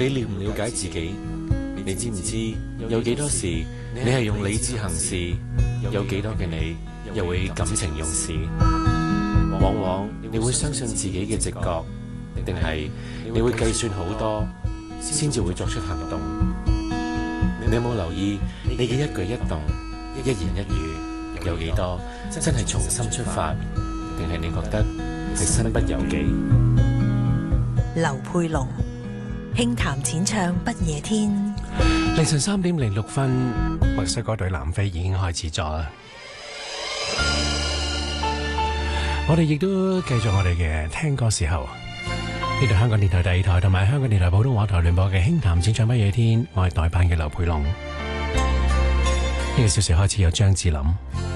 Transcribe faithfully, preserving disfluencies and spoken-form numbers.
你了唔了解自己？你知唔知有幾多時你係用理智行事，有幾多嘅你又會感情用事？往往你會相信自己嘅直覺，定係你會計算好多先至會作出行動？你有冇留意你嘅一舉一動、一言一語有幾多真係從心出發，定係你覺得係身不由己？ 劉佩龍輕談淺唱不夜天， 凌晨三點零六分，墨西哥對南非已經開始咗啦。我哋亦都繼續我哋嘅聽歌時候，呢度香港電台第二台同埋香港電台普通話台聯播嘅輕談淺唱不夜天，我係代班嘅劉佩龍。呢個小時開始有張智霖。